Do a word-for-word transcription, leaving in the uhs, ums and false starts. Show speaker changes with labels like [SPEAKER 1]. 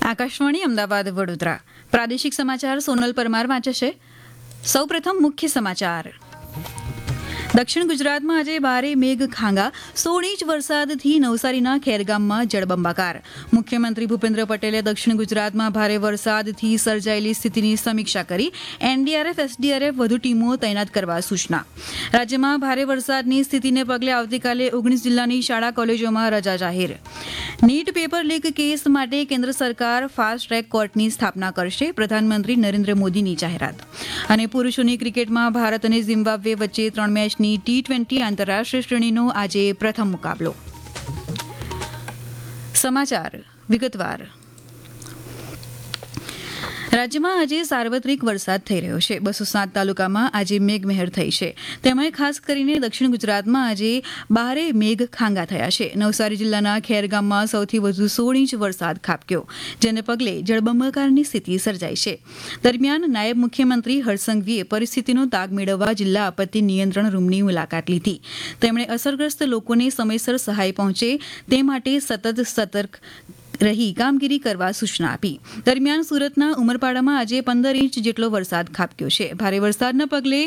[SPEAKER 1] આકાશવાણી અમદાવાદ વડોદરા પ્રાદેશિક સમાચાર સોનલ પરમાર વાંચે છે. સૌપ્રથમ મુખ્ય સમાચાર. દક્ષિણ ગુજરાતમાં આજે ભારે મેઘ ખાંગા સોળ ઇંચ વરસાદથી નવસારીના ખેરગામમાં જળબંબાકાર. મુખ્યમંત્રી ભૂપેન્દ્ર પટેલે દક્ષિણ ગુજરાતમાં ભારે વરસાદથી સર્જાયેલી સ્થિતિની સમીક્ષા કરી એનડીઆરએફ એસડીઆરએફ વધુ ટીમો તૈનાત કરવા સૂચના. રાજ્યમાં ભારે વરસાદની સ્થિતિને પગલે આવતીકાલે ઓગણીસ જિલ્લાની શાળા કોલેજોમાં રજા જાહેર. નીટ પેપર લીક કેસ માટે કેન્દ્ર સરકાર ફાસ્ટ ટ્રેક કોર્ટની સ્થાપના કરશે. પ્રધાનમંત્રી નરેન્દ્ર મોદીની જાહેરાત. અને પુરુષોની ક્રિકેટમાં ભારત અને ઝિમ્બાબ્વે વચ્ચે ત્રણ મેચ ટી ટ્વેન્ટી આંતરરાષ્ટ્રીય શ્રેણીનો આજે પ્રથમ મુકાબલો. સમાચાર વિગતવાર. રાજ્યમાં આજે સાર્વત્રિક વરસાદ થઈ રહ્યો છે. બસો સાત તાલુકામાં આજે મેઘમહેર થઈ છે. તેમાં ખાસ કરીને દક્ષિણ ગુજરાતમાં આજે ભારે મેઘ ખાંગા થયા છે. નવસારી જિલ્લાના ખેરગામમાં સૌથી વધુ સોળ ઇંચ વરસાદ ખાબક્યો, જેને પગલે જળબંબાકારની સ્થિતિ સર્જાઈ છે. દરમિયાન નાયબ મુખ્યમંત્રી હર્ષસંઘવીએ પરિસ્થિતિનો તાગ મેળવવા જિલ્લા આપત્તિ નિયંત્રણ રૂમની મુલાકાત લીધી. તેમણે અસરગ્રસ્ત લોકોને સમયસર સહાય પહોંચે તે માટે સતત સતર્ક રહી કામગીરી કરવા સૂચના આપી. દરમિયાન સુરતના ઉમરપાડામાં આજે પંદર ઇંચ જેટલો વરસાદ ખાબક્યો છે. ભારે વરસાદના પગલે